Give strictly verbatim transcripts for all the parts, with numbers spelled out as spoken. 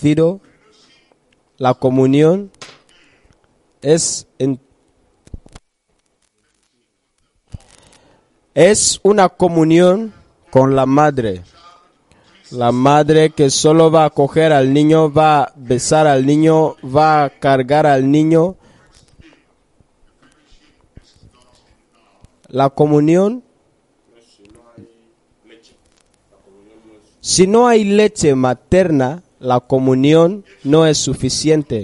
nacido, la comunión es, en, es una comunión con la madre. La madre que solo va a coger al niño, va a besar al niño, va a cargar al niño. La comunión, si no hay leche materna, la comunión no es suficiente.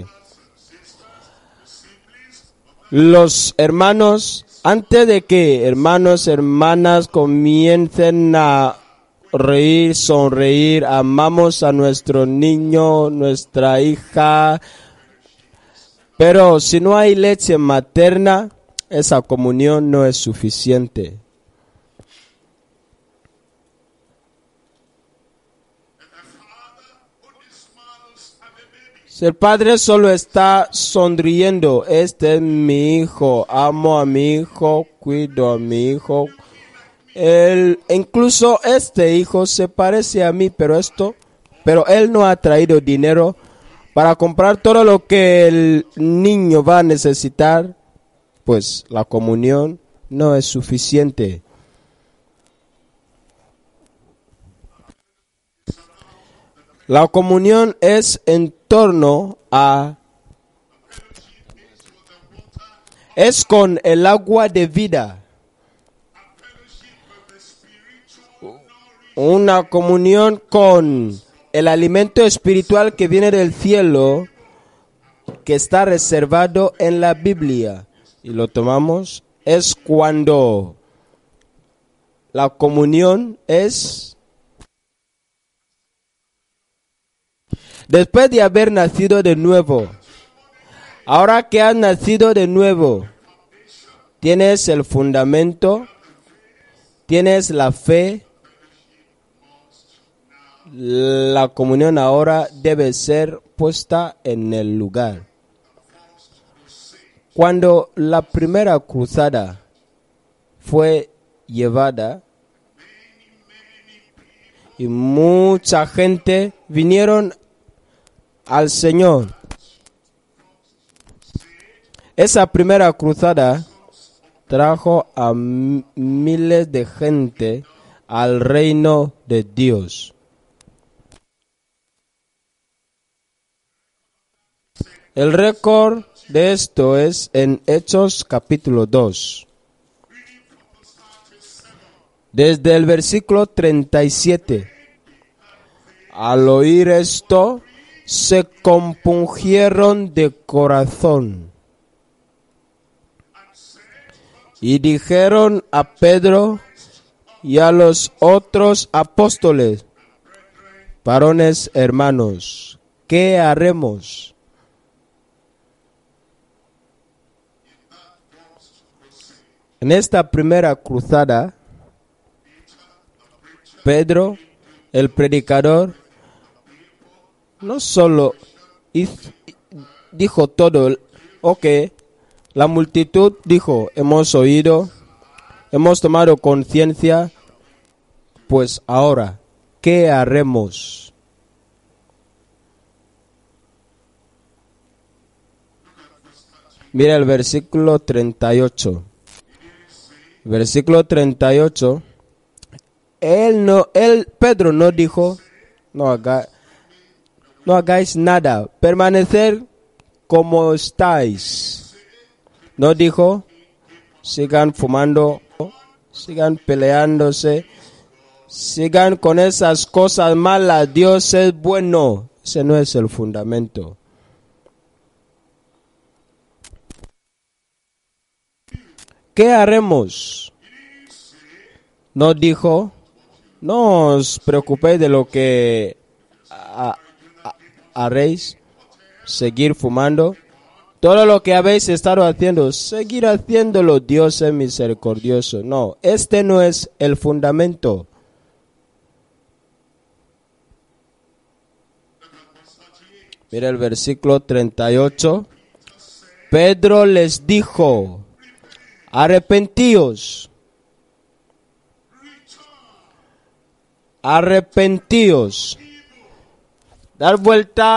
Los hermanos, antes de que hermanos, hermanas comiencen a reír, sonreír, amamos a nuestro niño, nuestra hija, pero si no hay leche materna, esa comunión no es suficiente. Si el padre solo está sonriendo, este es mi hijo, amo a mi hijo, cuido a mi hijo. El, incluso este hijo se parece a mí, pero esto, pero él no ha traído dinero para comprar todo lo que el niño va a necesitar, pues la comunión no es suficiente. La comunión es en torno a, es con el agua de vida. Una comunión con el alimento espiritual que viene del cielo, que está reservado en la Biblia. Y lo tomamos, es cuando la comunión es después de haber nacido de nuevo. Ahora que has nacido de nuevo, tienes el fundamento, tienes la fe. La comunión ahora debe ser puesta en el lugar. Cuando la primera cruzada fue llevada y mucha gente vinieron al Señor, esa primera cruzada trajo a miles de gente al reino de Dios. El récord de esto es en Hechos capítulo dos. Desde el versículo treinta y siete. Al oír esto, se compungieron de corazón. Y dijeron a Pedro y a los otros apóstoles: varones hermanos, ¿qué haremos? En esta primera cruzada, Pedro, el predicador, no solo hizo, dijo todo, ok, la multitud dijo, hemos oído, hemos tomado conciencia, pues ahora, ¿qué haremos? Mira el versículo treinta y ocho. Versículo treinta y ocho. Él no, él, Pedro no dijo, no, haga, no hagáis nada, permanecer como estáis. No dijo, sigan fumando, sigan peleándose, sigan con esas cosas malas, Dios es bueno. Ese no es el fundamento. ¿Qué haremos? No dijo, no os preocupéis de lo que ha, ha, haréis, seguir fumando. Todo lo que habéis estado haciendo, seguir haciéndolo, Dios es misericordioso. No, este no es el fundamento. Mira el versículo treinta y ocho. Pedro les dijo: arrepentíos, arrepentíos, dar vuelta